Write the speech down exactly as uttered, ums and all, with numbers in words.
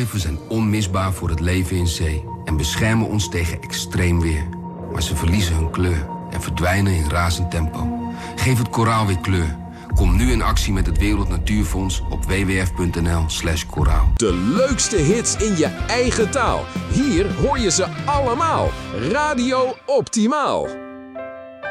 Koraalriffen zijn onmisbaar voor het leven in zee en beschermen ons tegen extreem weer. Maar ze verliezen hun kleur en verdwijnen in razend tempo. Geef het koraal weer kleur. Kom nu in actie met het Wereld Natuurfonds op w w f punt n l slash koraal. De leukste hits in je eigen taal. Hier hoor je ze allemaal. Radio Optimaal.